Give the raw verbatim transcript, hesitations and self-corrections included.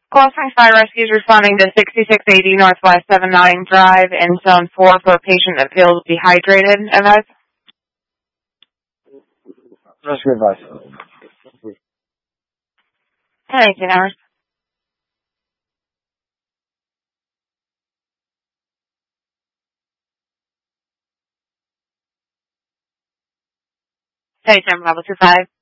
Qualifying Fire Rescue is responding to sixty-six eighty Northwest seven nine Drive in Zone four for a patient that feels dehydrated. Advice? Rescue advice. eighteen hours. Hey, Sam, level two five.